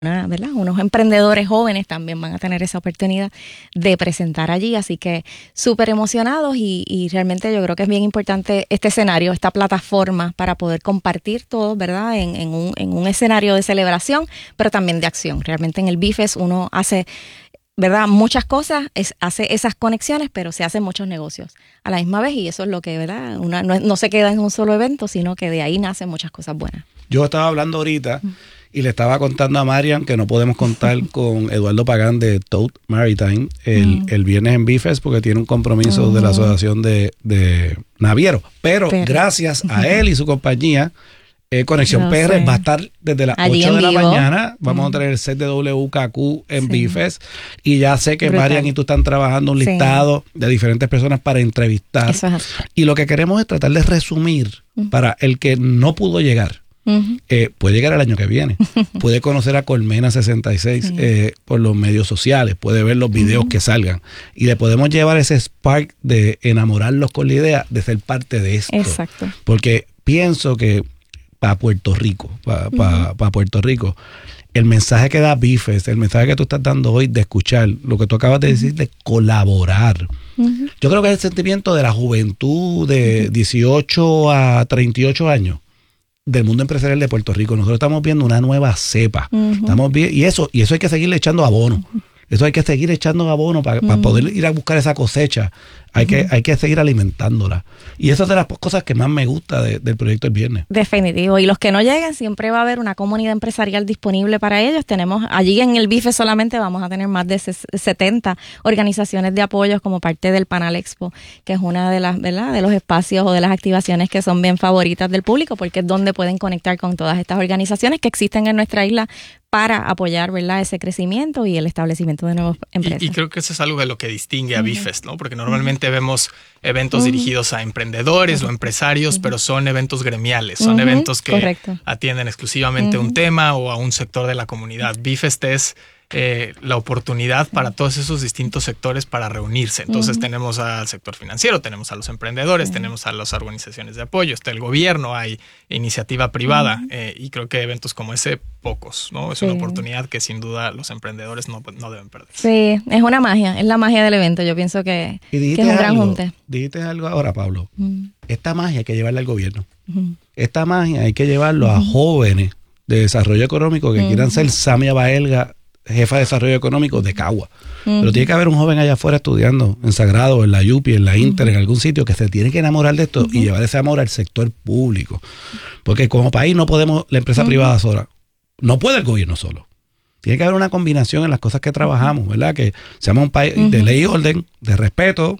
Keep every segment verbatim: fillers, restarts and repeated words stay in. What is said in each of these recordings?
Una, ¿verdad? Unos emprendedores jóvenes también van a tener esa oportunidad de presentar allí, así que súper emocionados y, y realmente yo creo que es bien importante este escenario, esta plataforma para poder compartir todo, ¿verdad? En, en, un, en un escenario de celebración, pero también de acción. Realmente en el BIFES uno hace, ¿verdad? Muchas cosas, es, hace esas conexiones, pero se hacen muchos negocios a la misma vez y eso es lo que, ¿verdad? Una, no, no se queda en un solo evento, sino que de ahí nacen muchas cosas buenas. Yo estaba hablando ahorita y le estaba contando a Marian que no podemos contar con Eduardo Pagán de Tote Maritime el, mm. el viernes en BIFES porque tiene un compromiso uh-huh. de la Asociación de, de Navieros. Pero, Pero gracias a él y su compañía, eh, Conexión no P R sé. va a estar desde las Allí ocho de la mañana. Vamos uh-huh. a tener el set de W K Q en sí. BIFES. Y ya sé que Brutal. Marian y tú están trabajando un listado sí. de diferentes personas para entrevistar. Eso es así. Y lo que queremos es tratar de resumir uh-huh. para el que no pudo llegar. Uh-huh. Eh, puede llegar el año que viene, puede conocer a Colmena sesenta y seis sí. eh, por los medios sociales, puede ver los videos uh-huh. que salgan y le podemos llevar ese spark de enamorarlos con la idea de ser parte de esto. Exacto. Porque pienso que para Puerto Rico, para pa, uh-huh. pa Puerto Rico, el mensaje que da BIFES, el mensaje que tú estás dando hoy de escuchar, lo que tú acabas de decir de colaborar. Uh-huh. Yo creo que es el sentimiento de la juventud de uh-huh. dieciocho a treinta y ocho años. Del mundo empresarial de Puerto Rico. Nosotros estamos viendo una nueva cepa. Uh-huh. Estamos vi- y eso y eso hay que seguirle echando abono. Uh-huh. Eso hay que seguir echando abono para, uh-huh. para poder ir a buscar esa cosecha. Hay, uh-huh. que, hay que seguir alimentándola. Y esa es de las cosas que más me gusta de, del proyecto El Viernes. Definitivo. Y los que no lleguen, siempre va a haber una comunidad empresarial disponible para ellos. Tenemos allí en el BIFES solamente vamos a tener más de setenta organizaciones de apoyos como parte del Panal Expo, que es una de las, ¿verdad? de los espacios o de las activaciones que son bien favoritas del público, porque es donde pueden conectar con todas estas organizaciones que existen en nuestra isla para apoyar, ¿verdad?, ese crecimiento y el establecimiento de nuevas empresas. Y, y creo que eso es algo de lo que distingue a BIFES, ¿no? Porque normalmente uh-huh. vemos eventos uh-huh. dirigidos a emprendedores uh-huh. o empresarios, uh-huh. pero son eventos gremiales, son uh-huh. eventos que Correcto. atienden exclusivamente uh-huh. un tema o a un sector de la comunidad. BIFES es eh, la oportunidad para todos esos distintos sectores para reunirse. Entonces uh-huh. tenemos al sector financiero, tenemos a los emprendedores, uh-huh. tenemos a las organizaciones de apoyo, está el gobierno, hay iniciativa privada uh-huh. eh, y creo que eventos como ese pocos, ¿no? Es sí. una oportunidad que sin duda los emprendedores no, no deben perder. Sí, es una magia, es la magia del evento. Yo pienso que, que es un gran algo, junte. Dijiste algo ahora, Pablo. Uh-huh. Esta magia hay que llevarla al gobierno. Uh-huh. Esta magia hay que llevarlo uh-huh. a jóvenes de desarrollo económico que uh-huh. quieran ser Samia Baelga, jefa de desarrollo económico de Cagua. Uh-huh. Pero tiene que haber un joven allá afuera estudiando en Sagrado, en la Yupi, en la Inter, uh-huh. en algún sitio que se tiene que enamorar de esto uh-huh. y llevar ese amor al sector público. Porque como país no podemos, la empresa uh-huh. privada sola. No puede el gobierno solo. Tiene que haber una combinación en las cosas que trabajamos, ¿verdad? Que seamos un país uh-huh. de ley y orden, de respeto,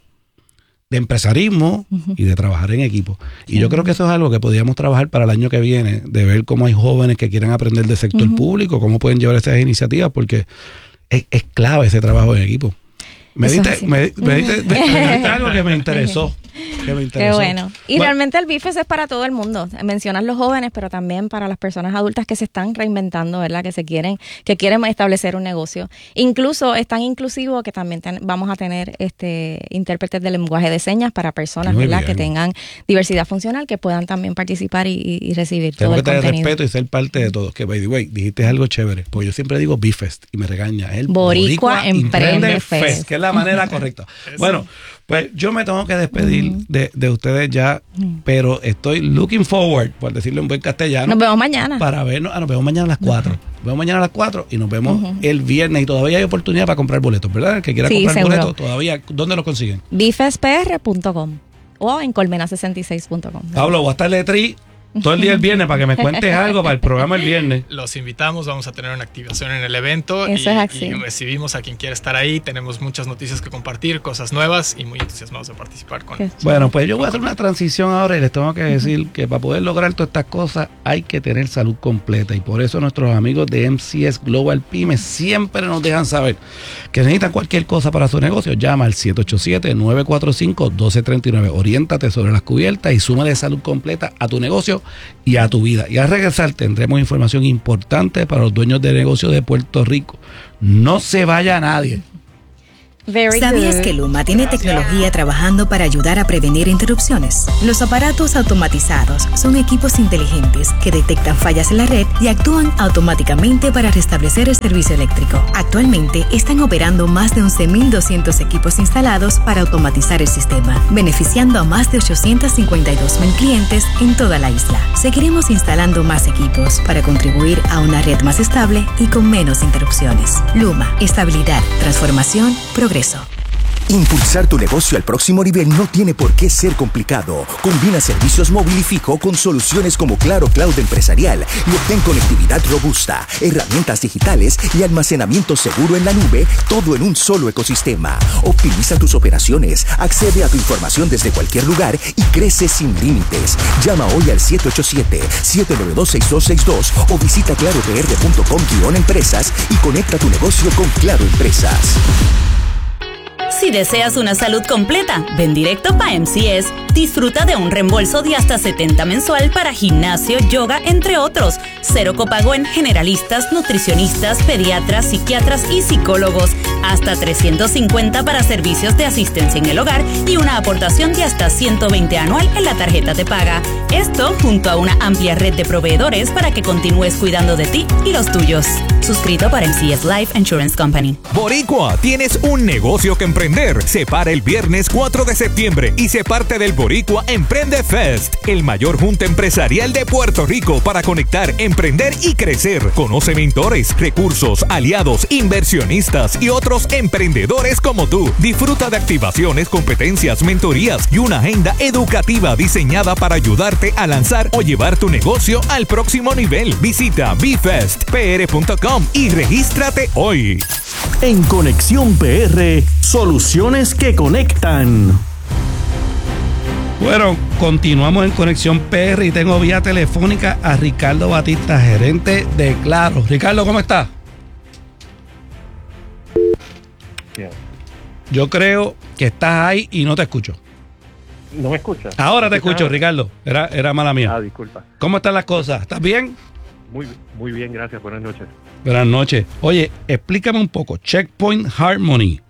de empresarismo uh-huh. y de trabajar en equipo. Y uh-huh. yo creo que eso es algo que podríamos trabajar para el año que viene, de ver cómo hay jóvenes que quieren aprender del sector uh-huh. público, cómo pueden llevar esas iniciativas, porque es, es clave ese trabajo en equipo. Me diste, me, me, diste, me diste algo que me interesó. Que me interesó. Qué bueno. Y bueno, realmente el BIFES es para todo el mundo. Mencionas los jóvenes, pero también para las personas adultas que se están reinventando, ¿verdad? Que se quieren, que quieren establecer un negocio. Incluso es tan inclusivo que también ten, vamos a tener este intérpretes de lenguaje de señas para personas, Muy ¿verdad? Bien. Que tengan diversidad funcional, que puedan también participar y, y recibir Tengo todo el contenido. Tengo que tener respeto y ser parte de todos. Que, by the way, dijiste algo chévere. Porque yo siempre digo BIFES y me regaña. Es el Boricua, Boricua Emprende Fest, Fest, que es la manera correcta. Bueno, pues yo me tengo que despedir uh-huh. de, de ustedes ya, uh-huh. pero estoy looking forward, por decirlo en buen castellano. Nos vemos mañana. Para vernos. Ah, nos vemos mañana a las cuatro. Uh-huh. Nos vemos mañana a las cuatro y nos vemos uh-huh. el viernes. Y todavía hay oportunidad para comprar boletos, ¿verdad? El que quiera sí, comprar seguro. boletos, todavía. ¿Dónde lo consiguen? bifes p r punto com o en colmena sesenta y seis punto com. Pablo, voy a estar letri todo el día el viernes para que me cuentes algo para el programa el viernes. Los invitamos, vamos a tener una activación en el evento. Eso y, es así. y recibimos a quien quiera estar ahí. Tenemos muchas noticias que compartir, cosas nuevas y muy entusiasmados de participar con ellos. Bueno, pues yo voy a hacer una transición ahora y les tengo que decir uh-huh. que para poder lograr todas estas cosas hay que tener salud completa y por eso nuestros amigos de M C S Global Pymes siempre nos dejan saber que necesitan cualquier cosa para su negocio. Llama al siete ocho siete, nueve cuatro cinco, uno dos tres nueve. Oriéntate sobre las cubiertas y súmale salud completa a tu negocio y a tu vida. Y al regresar tendremos información importante para los dueños de negocios de Puerto Rico. No se vaya nadie. Very ¿Sabías good. que Luma tiene tecnología trabajando para ayudar a prevenir interrupciones? Los aparatos automatizados son equipos inteligentes que detectan fallas en la red y actúan automáticamente para restablecer el servicio eléctrico. Actualmente están operando más de once mil doscientos equipos instalados para automatizar el sistema, beneficiando a más de ochocientos cincuenta y dos mil clientes en toda la isla. Seguiremos instalando más equipos para contribuir a una red más estable y con menos interrupciones. Luma, estabilidad, transformación, progreso. Impulsar tu negocio al próximo nivel no tiene por qué ser complicado. Combina servicios móvil y fijo con soluciones como Claro Cloud Empresarial y obtén conectividad robusta, herramientas digitales y almacenamiento seguro en la nube, todo en un solo ecosistema. Optimiza tus operaciones, accede a tu información desde cualquier lugar y crece sin límites. Llama hoy al siete ocho siete, siete nueve dos, seis dos seis dos o visita claro p r punto com guión empresas y conecta tu negocio con Claro Empresas. Si deseas una salud completa, ven directo pa' M C S. Disfruta de un reembolso de hasta setenta mensual para gimnasio, yoga, entre otros. Cero copago en generalistas, nutricionistas, pediatras, psiquiatras y psicólogos. Hasta trescientos cincuenta para servicios de asistencia en el hogar y una aportación de hasta ciento veinte anual en la tarjeta de paga. Esto junto a una amplia red de proveedores para que continúes cuidando de ti y los tuyos. Suscrito para M C S Life Insurance Company. Boricua, tienes un negocio que emprender. Se para el viernes cuatro de septiembre y se parte del Boricua Emprende Fest, el mayor junta empresarial de Puerto Rico para conectar, emprender y crecer. Conoce mentores, recursos, aliados, inversionistas y otros emprendedores como tú. Disfruta de activaciones, competencias, mentorías y una agenda educativa diseñada para ayudarte a lanzar o llevar tu negocio al próximo nivel. Visita b fest p r punto com y regístrate hoy. En Conexión P R, soluciones que conectan. Bueno, continuamos en Conexión P R y tengo vía telefónica a Ricardo Batista, gerente de Claro. Ricardo, ¿cómo estás? Bien. Yo creo que estás ahí y no te escucho. ¿No me escuchas? Ahora te escucho, Ricardo. Era, era mala mía. Ah, disculpa. ¿Cómo están las cosas? ¿Estás bien? Muy, muy bien, gracias. Buenas noches. Buenas noches. Oye, explícame un poco. Checkpoint Harmony.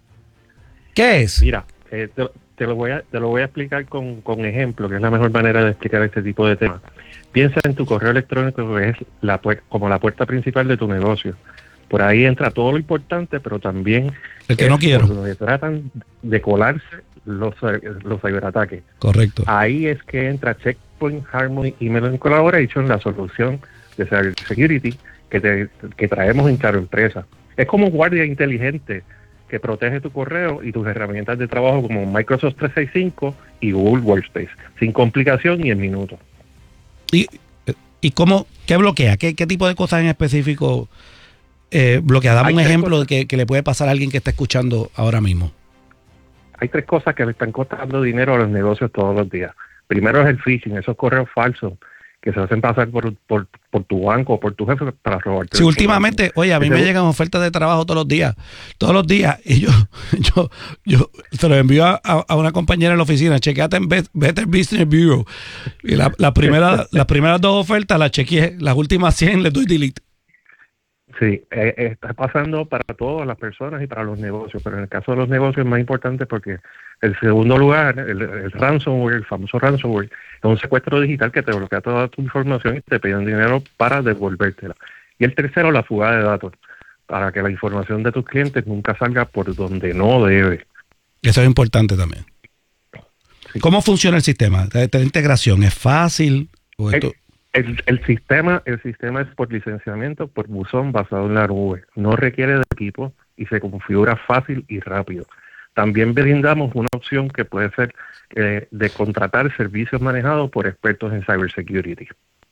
¿Qué es? Mira, eh, te, te, lo voy a, te lo voy a explicar con, con ejemplo, que es la mejor manera de explicar este tipo de temas. Piensa en tu correo electrónico, que es la, como la puerta principal de tu negocio. Por ahí entra todo lo importante, pero también el que no quiero. Donde tratan de colarse los, los ciberataques. Correcto. Ahí es que entra Checkpoint Harmony Email Collaboration, la solución de cybersecurity que, te, que traemos en Claro Empresa. Es como un guardia inteligente que protege tu correo y tus herramientas de trabajo como Microsoft trescientos sesenta y cinco y Google Workspace, sin complicación y en minutos. ¿Y, y cómo, qué bloquea? ¿Qué, qué tipo de cosas en específico eh, bloquea? Dame un ejemplo de que, que le puede pasar a alguien que está escuchando ahora mismo. Hay tres cosas que le están costando dinero a los negocios todos los días. Primero es el phishing, esos correos falsos que se hacen pasar por, por, por tu banco o por tu jefe para robarte. Sí, últimamente, oye, a mí me llegan ofertas de trabajo todos los días, todos los días, y yo yo yo se lo envío a, a una compañera en la oficina, chequeate en Better Business Bureau, y la, la primera, las primeras dos ofertas las chequeé, las últimas cien les doy delete. Sí, eh, está pasando para todas las personas y para los negocios, pero en el caso de los negocios es más importante porque el segundo lugar, el, el ransomware, el famoso ransomware, es un secuestro digital que te bloquea toda tu información y te piden dinero para devolvértela. Y el tercero, la fuga de datos, para que la información de tus clientes nunca salga por donde no debe. Eso es importante también. Sí. ¿Cómo funciona el sistema? ¿Esta integración es fácil? ¿O esto? El, el, el sistema el sistema es por licenciamiento, por buzón basado en la nube. No requiere de equipo y se configura fácil y rápido. También brindamos una opción que puede ser eh, de contratar servicios manejados por expertos en cybersecurity.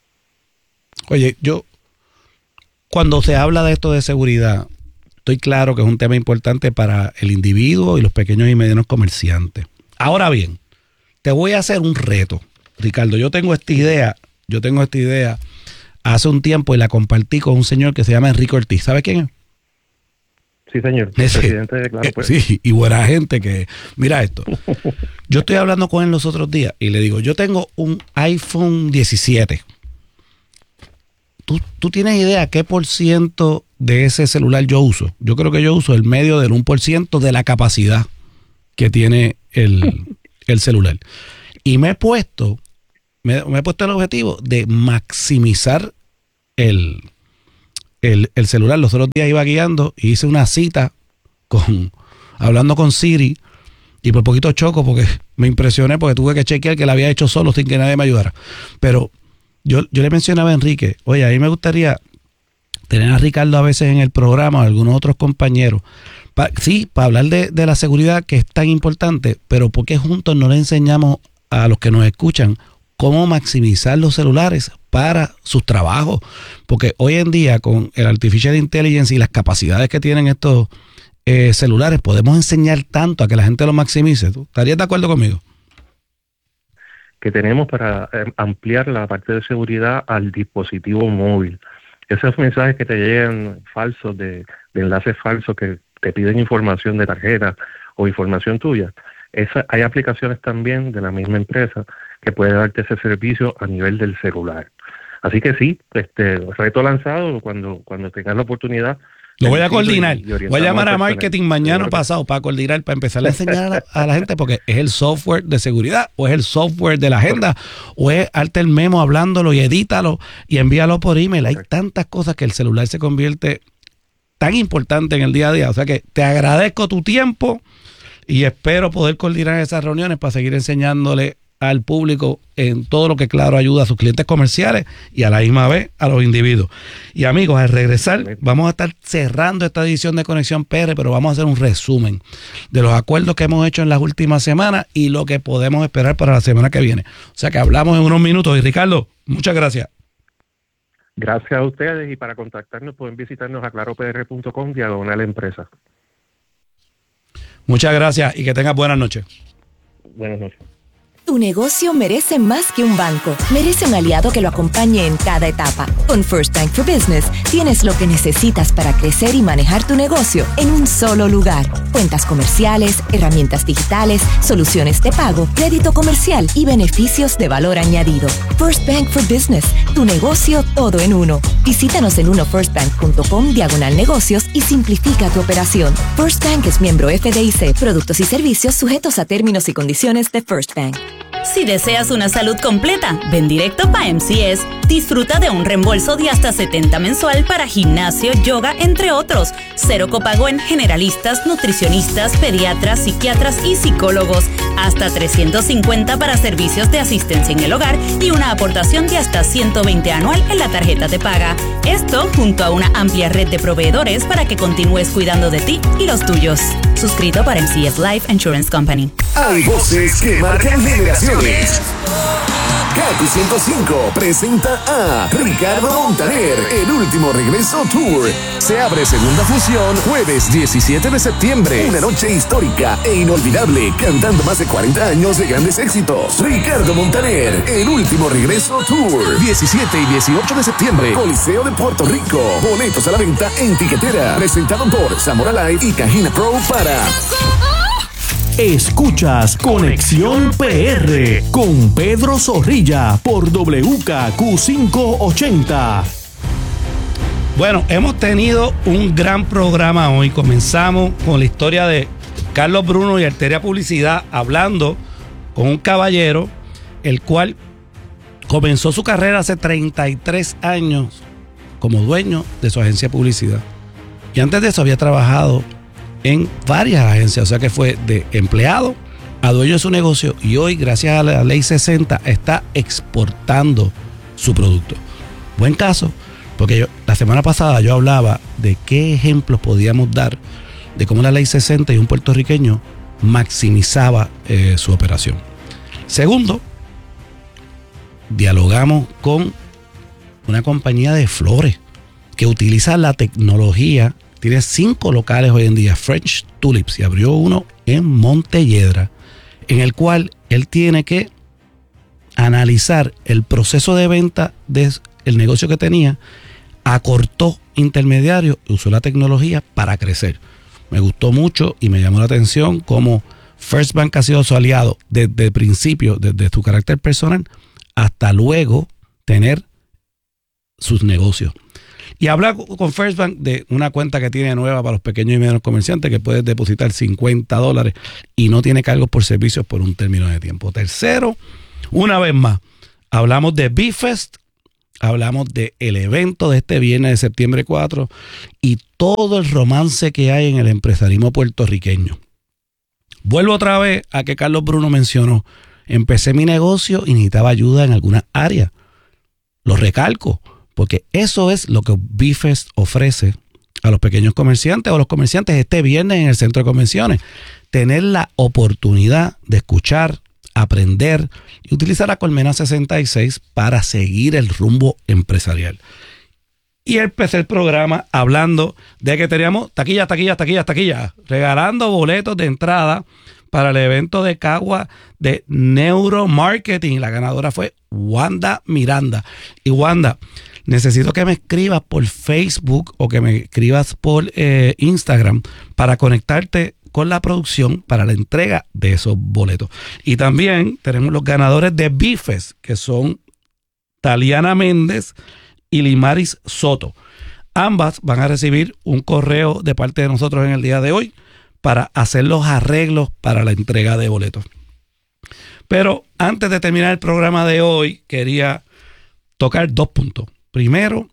Oye, yo, cuando se habla de esto de seguridad, estoy claro que es un tema importante para el individuo y los pequeños y medianos comerciantes. Ahora bien, te voy a hacer un reto, Ricardo. Yo tengo esta idea, yo tengo esta idea hace un tiempo y la compartí con un señor que se llama Enrique Ortiz. ¿Sabe quién es? Sí, señor. Ese, presidente de Claro, pues. Sí, y buena gente que... Mira esto. Yo estoy hablando con él los otros días y le digo, yo tengo un iPhone diecisiete. ¿Tú, tú tienes idea qué por ciento de ese celular yo uso? Yo creo que yo uso el medio del uno por ciento de la capacidad que tiene el, el celular. Y me he puesto, me, me he puesto el objetivo de maximizar el, el, el celular. Los otros días iba guiando y hice una cita con, hablando con Siri, y por poquito choco porque me impresioné porque tuve que chequear que la había hecho solo sin que nadie me ayudara. Pero yo, yo le mencionaba a Enrique, oye, a mí me gustaría tener a Ricardo a veces en el programa o algunos otros compañeros. Pa, sí, para hablar de, de la seguridad que es tan importante, pero ¿por qué juntos no le enseñamos a los que nos escuchan cómo maximizar los celulares para sus trabajos? Porque hoy en día con el Artificial Intelligence y las capacidades que tienen estos Eh, celulares, podemos enseñar tanto a que la gente lo maximice. ¿Tú estarías de acuerdo conmigo? Que tenemos para eh, ampliar la parte de seguridad al dispositivo móvil. Esos mensajes que te llegan falsos, de, de enlaces falsos que te piden información de tarjeta o información tuya, esa, hay aplicaciones también de la misma empresa que puede darte ese servicio a nivel del celular. Así que sí, este reto lanzado, cuando, cuando tengas la oportunidad. Lo voy a coordinar. Voy a llamar a marketing mañana pasado para coordinar, para empezar a enseñar a la, a la gente, porque es el software de seguridad, o es el software de la agenda, o es arte el memo hablándolo y edítalo y envíalo por email. Hay tantas cosas que el celular se convierte tan importante en el día a día. O sea que te agradezco tu tiempo y espero poder coordinar esas reuniones para seguir enseñándole al público en todo lo que Claro ayuda a sus clientes comerciales y a la misma vez a los individuos. Y amigos, al regresar vamos a estar cerrando esta edición de Conexión P R, pero vamos a hacer un resumen de los acuerdos que hemos hecho en las últimas semanas y lo que podemos esperar para la semana que viene. O sea que hablamos en unos minutos. Y Ricardo, muchas gracias. Gracias a ustedes, y para contactarnos pueden visitarnos a claro p r punto com diagonal empresa. Muchas gracias y que tengas buenas noches. Buenas noches. Tu negocio merece más que un banco. Merece un aliado que lo acompañe en cada etapa. Con First Bank for Business tienes lo que necesitas para crecer y manejar tu negocio en un solo lugar. Cuentas comerciales, herramientas digitales, soluciones de pago, crédito comercial y beneficios de valor añadido. First Bank for Business, tu negocio todo en uno. Visítanos en uno first bank punto com diagonal negocios y simplifica tu operación. First Bank es miembro F D I C. Productos y servicios sujetos a términos y condiciones de First Bank. Si deseas una salud completa, ven directo pa' M C S. Disfruta de un reembolso de hasta setenta mensual para gimnasio, yoga, entre otros. Cero copago en generalistas, nutricionistas, pediatras, psiquiatras y psicólogos. Hasta trescientos cincuenta para servicios de asistencia en el hogar y una aportación de hasta ciento veinte anual en la tarjeta de paga. Esto junto a una amplia red de proveedores para que continúes cuidando de ti y los tuyos. Suscrito para M C S Life Insurance Company. Hay voces que marcan generaciones. Kaku ciento cinco presenta a Ricardo Montaner, el último regreso tour. Se abre segunda función jueves diecisiete de septiembre. Una noche histórica e inolvidable, cantando más de cuarenta años de grandes éxitos. Ricardo Montaner, el último regreso tour. diecisiete y dieciocho de septiembre, Coliseo de Puerto Rico. Boletos a la venta en Tiquetera. Presentado por Zamora Live y Cajina Pro para... Escuchas Conexión P R con Pedro Zorrilla por W K Q quinientos ochenta. Bueno, hemos tenido un gran programa hoy. Comenzamos con la historia de Carlos Bruno y Arteria Publicidad, hablando con un caballero, el cual comenzó su carrera hace treinta y tres años como dueño de su agencia de publicidad. Y antes de eso había trabajado en varias agencias, o sea que fue de empleado a dueño de su negocio, y hoy, gracias a la ley sesenta, está exportando su producto. Buen caso, porque yo, la semana pasada yo hablaba de qué ejemplos podíamos dar de cómo la ley sesenta y un puertorriqueño maximizaba eh, su operación. Segundo, dialogamos con una compañía de flores que utiliza la tecnología. Tiene cinco locales hoy en día, French Tulips, y abrió uno en Montelledra, en el cual él tiene que analizar el proceso de venta del negocio que tenía, acortó intermediarios y usó la tecnología para crecer. Me gustó mucho y me llamó la atención cómo First Bank ha sido su aliado desde el principio, desde su carácter personal, hasta luego tener sus negocios. Y habla con First Bank de una cuenta que tiene nueva para los pequeños y medianos comerciantes que puedes depositar cincuenta dólares y no tiene cargos por servicios por un término de tiempo. Tercero, una vez más, hablamos de B-Fest, hablamos del evento de este viernes de septiembre cuatro y todo el romance que hay en el empresarismo puertorriqueño. Vuelvo otra vez a que Carlos Bruno mencionó, empecé mi negocio y necesitaba ayuda en algunas áreas. Lo recalco, porque eso es lo que B-Fest ofrece a los pequeños comerciantes o a los comerciantes este viernes en el centro de convenciones. Tener la oportunidad de escuchar, aprender y utilizar la Colmena sesenta y seis para seguir el rumbo empresarial. Y empecé el programa hablando de que teníamos taquillas, taquillas, taquillas, taquillas, regalando boletos de entrada para el evento de Cagua de Neuromarketing. La ganadora fue Wanda Miranda. Y Wanda, necesito que me escribas por Facebook o que me escribas por eh, Instagram para conectarte con la producción para la entrega de esos boletos. Y también tenemos los ganadores de B-Fest, que son Taliana Méndez y Limaris Soto. Ambas van a recibir un correo de parte de nosotros en el día de hoy para hacer los arreglos para la entrega de boletos. Pero antes de terminar el programa de hoy, quería tocar dos puntos. Primero,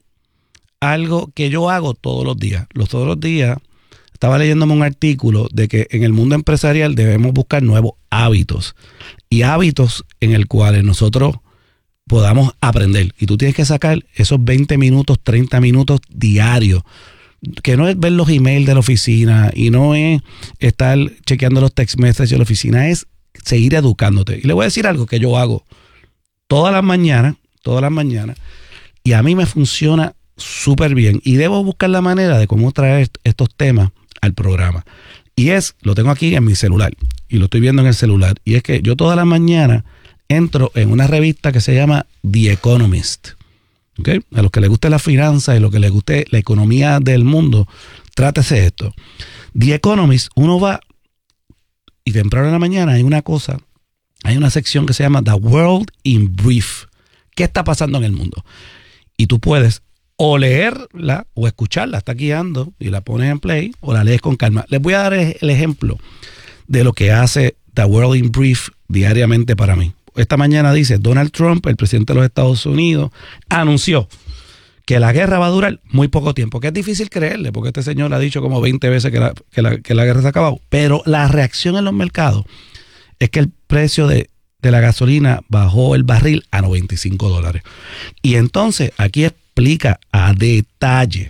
algo que yo hago todos los días. Los todos los días estaba leyéndome un artículo de que en el mundo empresarial debemos buscar nuevos hábitos y hábitos en el cuales nosotros podamos aprender. Y tú tienes que sacar esos veinte minutos, treinta minutos diarios, que no es ver los emails de la oficina y no es estar chequeando los text messages de la oficina, es seguir educándote. Y le voy a decir algo que yo hago todas las mañanas, todas las mañanas, y a mí me funciona súper bien. Y debo buscar la manera de cómo traer estos temas al programa. Y es, lo tengo aquí en mi celular, y lo estoy viendo en el celular, y es que yo todas las mañanas entro en una revista que se llama The Economist. ¿Okay? A los que les guste la finanza y a los que les guste la economía del mundo, trátese esto. The Economist, uno va y temprano en la mañana hay una cosa, hay una sección que se llama The World in Brief. ¿Qué está pasando en el mundo? Y tú puedes o leerla o escucharla, está guiando y la pones en play o la lees con calma. Les voy a dar el ejemplo de lo que hace The World in Brief diariamente para mí. Esta mañana dice, Donald Trump, el presidente de los Estados Unidos, anunció que la guerra va a durar muy poco tiempo, que es difícil creerle, porque este señor ha dicho como veinte veces que la, que la, que la guerra se ha acabado. Pero la reacción en los mercados es que el precio de, de la gasolina bajó el barril a noventa y cinco dólares. Y entonces aquí explica a detalle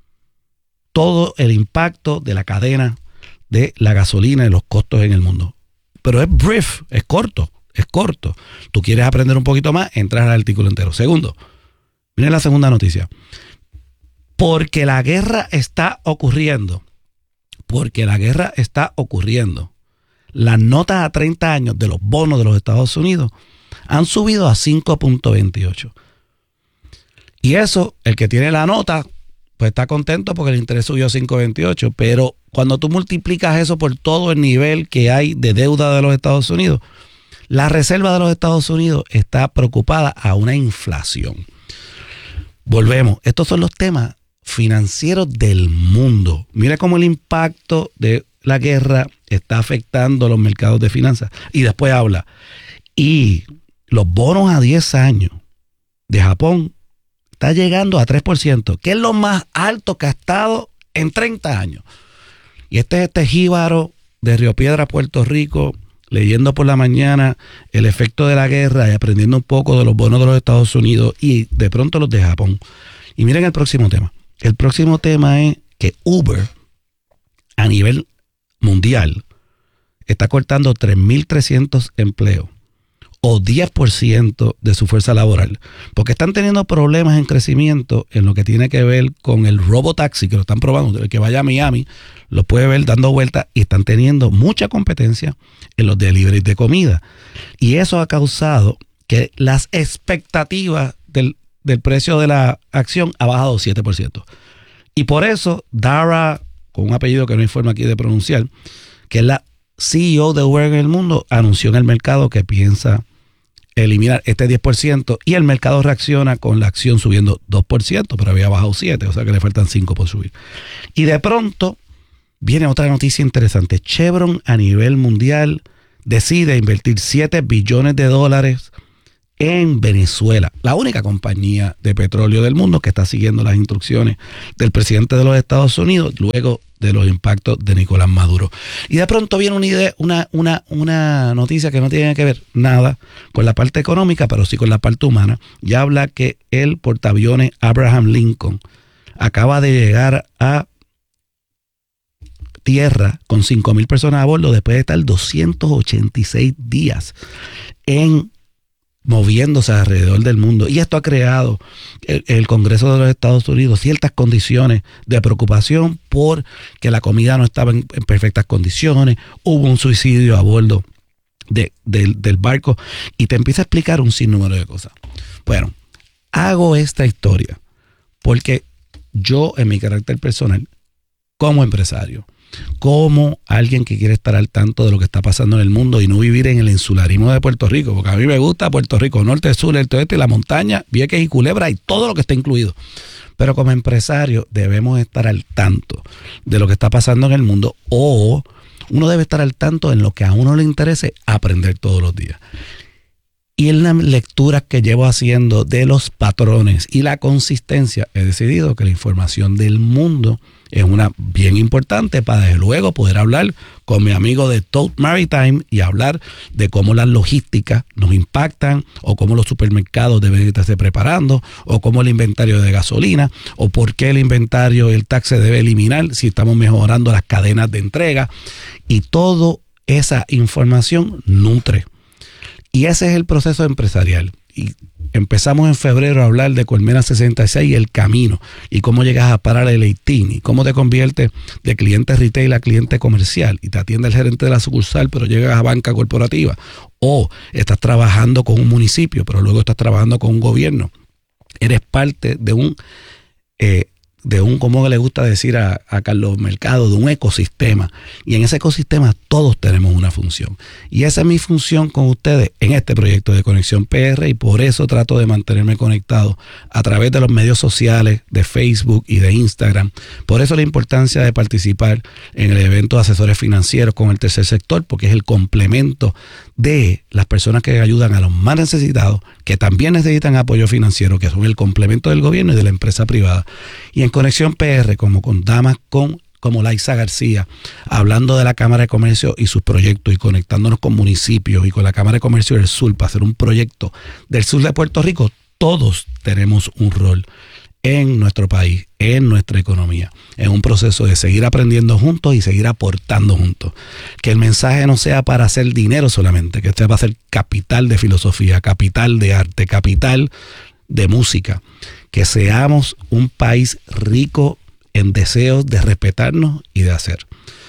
todo el impacto de la cadena de la gasolina y los costos en el mundo. Pero es brief, es corto. Es corto. Tú quieres aprender un poquito más, entras al artículo entero. Segundo, miren la segunda noticia. Porque la guerra está ocurriendo, porque la guerra está ocurriendo, las notas a treinta años de los bonos de los Estados Unidos han subido a cinco punto veintiocho. Y eso, el que tiene la nota, pues está contento porque el interés subió a cinco punto veintiocho. Pero cuando tú multiplicas eso por todo el nivel que hay de deuda de los Estados Unidos, la Reserva de los Estados Unidos está preocupada a una inflación. Volvemos. Estos son los temas financieros del mundo. Mira cómo el impacto de la guerra está afectando los mercados de finanzas. Y después habla. Y los bonos a diez años de Japón está llegando a tres por ciento, que es lo más alto que ha estado en treinta años. Y este es este jíbaro de Río Piedra, Puerto Rico, leyendo por la mañana el efecto de la guerra y aprendiendo un poco de los bonos de los Estados Unidos y de pronto los de Japón. Y miren el próximo tema. El próximo tema es que Uber a nivel mundial está cortando tres mil trescientos empleos o diez por ciento de su fuerza laboral, porque están teniendo problemas en crecimiento en lo que tiene que ver con el robotaxi, que lo están probando. El que vaya a Miami lo puede ver dando vueltas y están teniendo mucha competencia en los deliveries de comida. Y eso ha causado que las expectativas del, del precio de la acción ha bajado siete por ciento. Y por eso Dara, con un apellido que no hay forma aquí de pronunciar, que es la C E O de Uber en el mundo, anunció en el mercado que piensa eliminar este diez por ciento y el mercado reacciona con la acción subiendo dos por ciento, pero había bajado siete, o sea que le faltan cinco por subir. Y de pronto viene otra noticia interesante. Chevron a nivel mundial decide invertir siete billones de dólares en Venezuela, la única compañía de petróleo del mundo que está siguiendo las instrucciones del presidente de los Estados Unidos luego de los impactos de Nicolás Maduro. Y de pronto viene una idea, una, una, una noticia que no tiene que ver nada con la parte económica, pero sí con la parte humana. Ya habla que el portaaviones Abraham Lincoln acaba de llegar a tierra con cinco mil personas a bordo después de estar doscientos ochenta y seis días en moviéndose alrededor del mundo. Y esto ha creado el, el Congreso de los Estados Unidos ciertas condiciones de preocupación por que la comida no estaba en, en perfectas condiciones. Hubo un suicidio a bordo de, de, del barco y te empieza a explicar un sinnúmero de cosas. Bueno, hago esta historia porque yo, en mi carácter personal, como empresario, como alguien que quiere estar al tanto de lo que está pasando en el mundo y no vivir en el insularismo de Puerto Rico, porque a mí me gusta Puerto Rico, norte, sur, el oeste, la montaña, Vieques y Culebra y todo lo que está incluido. Pero como empresario debemos estar al tanto de lo que está pasando en el mundo, o uno debe estar al tanto en lo que a uno le interese aprender todos los días. Y en las lecturas que llevo haciendo de los patrones y la consistencia, he decidido que la información del mundo es una bien importante para desde luego poder hablar con mi amigo de Tote Maritime y hablar de cómo las logísticas nos impactan, o cómo los supermercados deben estarse preparando, o cómo el inventario de gasolina, o por qué el inventario y el tax se debe eliminar si estamos mejorando las cadenas de entrega. Y toda esa información nutre. Y ese es el proceso empresarial. Y empezamos en febrero a hablar de Colmena sesenta y seis y el camino, y cómo llegas a parar el eighteen, y cómo te conviertes de cliente retail a cliente comercial, y te atiende el gerente de la sucursal, pero llegas a banca corporativa, o estás trabajando con un municipio, pero luego estás trabajando con un gobierno. Eres parte de un... Eh, de un, como le gusta decir a, a Carlos Mercado, de un ecosistema. Y en ese ecosistema todos tenemos una función. Y esa es mi función con ustedes en este proyecto de Conexión P R, y por eso trato de mantenerme conectado a través de los medios sociales, de Facebook y de Instagram. Por eso la importancia de participar en el evento de asesores financieros con el tercer sector, porque es el complemento de las personas que ayudan a los más necesitados, que también necesitan apoyo financiero, que son el complemento del gobierno y de la empresa privada. Y en Conexión P R, como con damas con, como Laisa García, hablando de la Cámara de Comercio y sus proyectos, y conectándonos con municipios y con la Cámara de Comercio del Sur para hacer un proyecto del sur de Puerto Rico, todos tenemos un rol en nuestro país, en nuestra economía, en un proceso de seguir aprendiendo juntos y seguir aportando juntos. Que el mensaje no sea para hacer dinero solamente, que sea para hacer capital de filosofía, capital de arte, capital de música. Que seamos un país rico en deseos de respetarnos y de hacer.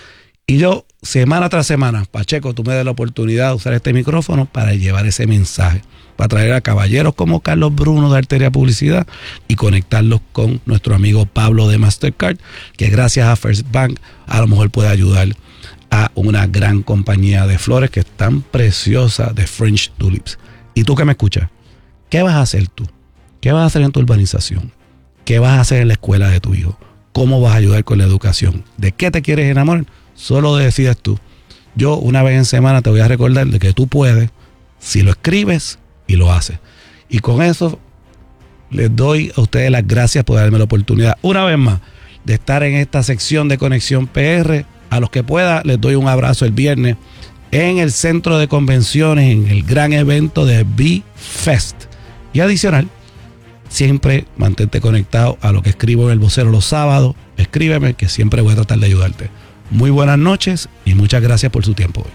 Y yo, semana tras semana, Pacheco, tú me das la oportunidad de usar este micrófono para llevar ese mensaje, para traer a caballeros como Carlos Bruno de Arteria Publicidad y conectarlos con nuestro amigo Pablo de Mastercard, que gracias a First Bank a lo mejor puede ayudar a una gran compañía de flores que es tan preciosa, de French Tulips. Y tú que me escuchas, ¿qué vas a hacer tú? ¿Qué vas a hacer en tu urbanización? ¿Qué vas a hacer en la escuela de tu hijo? ¿Cómo vas a ayudar con la educación? ¿De qué te quieres enamorar? Solo decides tú. Yo una vez en semana te voy a recordar de que tú puedes, si lo escribes y lo haces. Y con eso les doy a ustedes las gracias por darme la oportunidad una vez más de estar en esta sección de Conexión P R. A los que pueda les doy un abrazo el viernes en el centro de convenciones, en el gran evento de B-Fest. Y adicional, siempre mantente conectado a lo que escribo en El Vocero los sábados. Escríbeme, que siempre voy a tratar de ayudarte. Muy buenas noches y muchas gracias por su tiempo hoy.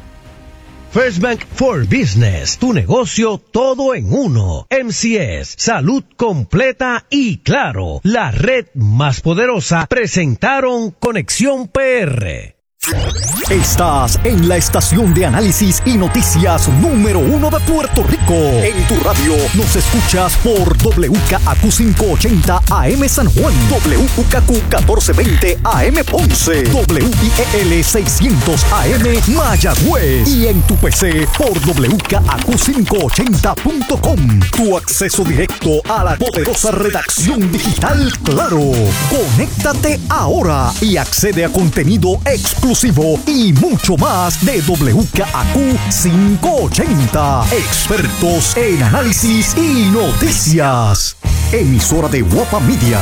First Bank for Business, tu negocio todo en uno. M C S, salud completa y claro, la red más poderosa, presentaron Conexión P R. Estás en la estación de análisis y noticias número uno de Puerto Rico. En tu radio nos escuchas por W K A Q quinientos ochenta A M San Juan, W K Q catorce veinte A M Ponce, W I E L seiscientos A M Mayagüez y en tu P C por W K A Q quinientos ochenta punto com. Tu acceso directo a la poderosa redacción digital Claro. Conéctate ahora y accede a contenido exclusivo y mucho más de W K A Q quinientos ochenta. Expertos en análisis y noticias. Emisora de Guapa Media.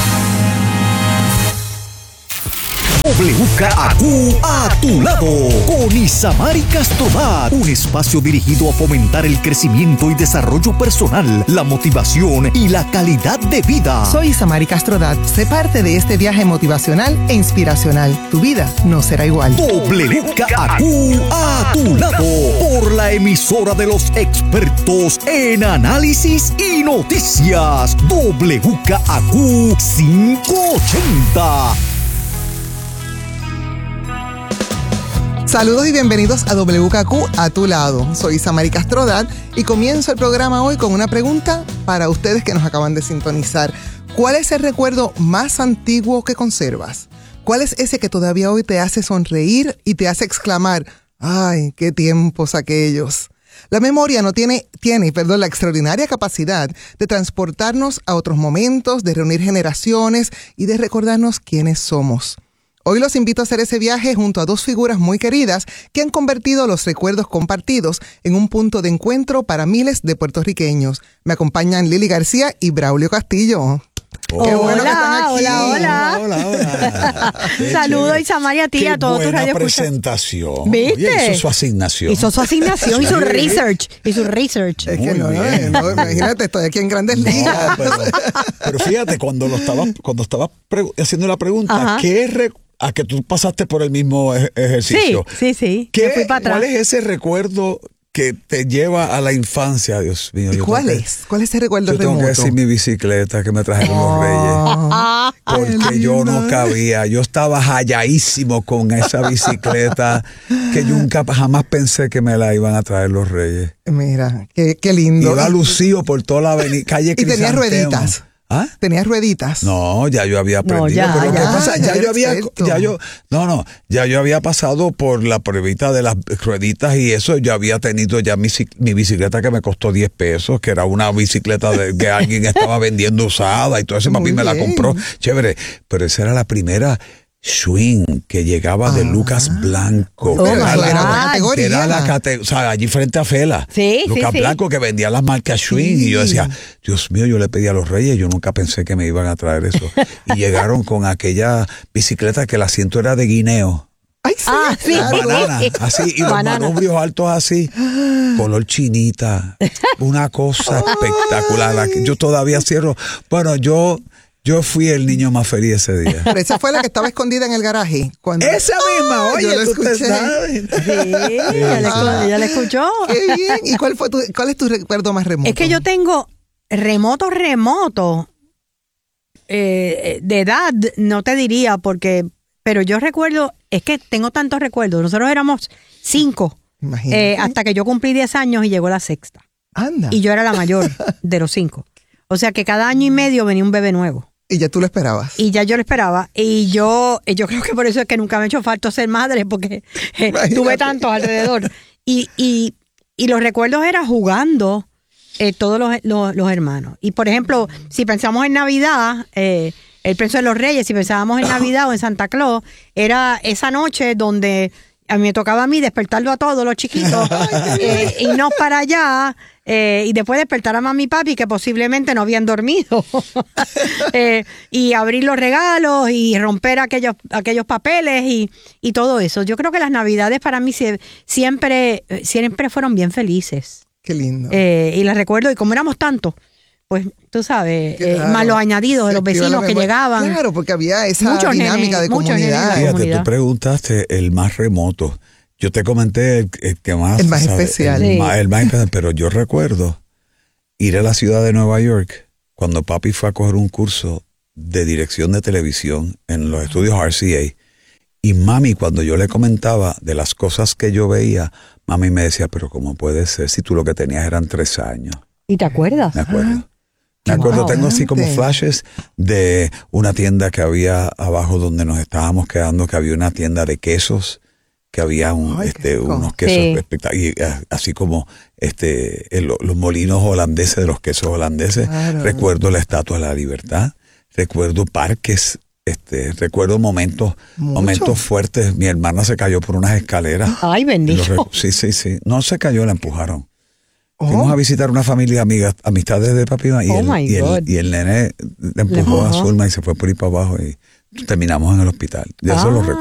W K A Q a tu lado con Isamari Castrodat, un espacio dirigido a fomentar el crecimiento y desarrollo personal, la motivación y la calidad de vida. Soy Isamari Castrodat. Sé parte de este viaje motivacional e inspiracional. Tu vida no será igual. W K A Q a tu lado por la emisora de los expertos en análisis y noticias. W K A Q quinientos ochenta. Saludos y bienvenidos a W K Q a tu lado. Soy Isamari Castrodat y comienzo el programa hoy con una pregunta para ustedes que nos acaban de sintonizar. ¿Cuál es el recuerdo más antiguo que conservas? ¿Cuál es ese que todavía hoy te hace sonreír y te hace exclamar, ¡ay, qué tiempos aquellos! La memoria no tiene, tiene, perdón, la extraordinaria capacidad de transportarnos a otros momentos, de reunir generaciones y de recordarnos quiénes somos. Hoy los invito a hacer ese viaje junto a dos figuras muy queridas que han convertido los recuerdos compartidos en un punto de encuentro para miles de puertorriqueños. Me acompañan Lili García y Braulio Castillo. Oh. Qué bueno hola, que están aquí. Hola, hola, hola, hola. Saludos, Isamari, a ti y a todos tus radioescuchas. Presentación. ¿Viste? Oye, hizo su asignación. Hizo su asignación, hizo research. Hizo research. Es que no, no, no, imagínate, estoy aquí en Grandes Ligas. No, pero, pero fíjate, cuando lo estaba, cuando estaba pre- haciendo la pregunta, Ajá. ¿qué es re- a que tú pasaste por el mismo ej- ejercicio? Sí, sí, sí. ¿Qué, fui para atrás. ¿Cuál es ese recuerdo que te lleva a la infancia, Dios mío? ¿Y cuál es? Que, ¿Cuál es ese recuerdo yo remoto? Yo tengo que decir mi bicicleta que me trajeron oh. los Reyes. Porque yo no cabía. Yo estaba halladísimo con esa bicicleta que yo nunca jamás pensé que me la iban a traer los Reyes. Mira, qué, qué lindo. Iba lucido por toda la avenida, calle Crisantemo. Y tenía rueditas. ¿Ah? ¿Tenías rueditas? No, ya yo había aprendido. No, ya, pero ya, ¿qué pasa? Ya, ya yo había, ya yo, no, no, ya yo había pasado por la pruebita de las rueditas y eso. Yo había tenido ya mi, mi bicicleta que me costó diez pesos, que era una bicicleta de, que alguien estaba vendiendo usada y todo eso. Papi me la compró, chévere. Pero esa era la primera swing que llegaba de ah. Lucas Blanco. Oh, era, la, era, era la categoría, o sea, allí frente a Fela. Sí, Lucas sí, Blanco sí. que vendía las marcas swing sí. y yo decía, Dios mío, yo le pedí a los Reyes, yo nunca pensé que me iban a traer eso. Y llegaron con aquella bicicleta que el asiento era de guineo. Ay, sí, ah, sí. Banana, así, y los Banana. manubrios altos así, color chinita, una cosa espectacular. Yo todavía cierro, bueno, yo... Yo fui el niño más feliz ese día. Pero esa fue la que estaba escondida en el garaje. Cuando... Esa misma, oye, yo lo tú escuché. Te sabes. Sí, ella le, ella le escuchó. Qué bien. ¿Y cuál fue tu, cuál es tu recuerdo más remoto? Es que yo tengo remoto, remoto, eh, de edad, no te diría, porque, pero yo recuerdo, es que tengo tantos recuerdos. Nosotros éramos cinco, eh, hasta que yo cumplí diez años y llegó la sexta. Anda. Y yo era la mayor de los cinco. O sea que cada año y medio venía un bebé nuevo. Y ya tú lo esperabas. Y ya yo lo esperaba. Y yo yo creo que por eso es que nunca me ha hecho falta ser madre, porque eh, tuve tantos alrededor. Y, y, y los recuerdos eran jugando eh, todos los, los, los hermanos. Y por ejemplo, si pensamos en Navidad, eh, el Prenso de los Reyes, si pensábamos en Navidad o en Santa Claus, era esa noche donde a mí me tocaba a mí despertarlo a todos los chiquitos, eh, irnos para allá, eh, y después despertar a mami y papi que posiblemente no habían dormido, eh, y abrir los regalos y romper aquellos aquellos papeles y, y todo eso. Yo creo que las Navidades para mí se, siempre, siempre fueron bien felices. Qué lindo. Eh, y las recuerdo, y como éramos tantos, pues tú sabes, claro. eh, más los añadidos de los vecinos que llegaban. Claro, porque había esa muchos dinámica nenes, de comunidad. Fíjate, comunidad. tú preguntaste el más remoto. Yo te comenté el, el que más... El más ¿sabes? especial. El, sí. más, el más especial. Pero yo recuerdo ir a la ciudad de Nueva York cuando papi fue a coger un curso de dirección de televisión en los estudios R C A. Y mami, cuando yo le comentaba de las cosas que yo veía, mami me decía, pero ¿cómo puede ser si tú lo que tenías eran tres años? ¿Y te acuerdas? Me acuerdo. Me acuerdo, wow, tengo así como flashes de una tienda que había abajo donde nos estábamos quedando, que había una tienda de quesos, que había un, Ay, este, unos quesos sí. espectaculares, así como este, el, los molinos holandeses de los quesos holandeses. Claro. Recuerdo la Estatua de la Libertad, recuerdo parques, este, recuerdo momentos, momentos fuertes. Mi hermana se cayó por unas escaleras. Ay, bendito. Sí, sí, sí. No se cayó, la empujaron. Oh. Fuimos a visitar una familia amiga, amistades de papi y, oh el, y, el, y el nene le empujó a Zulma y se fue por ahí para abajo y terminamos en el hospital. De eso ah, lo recuerdo.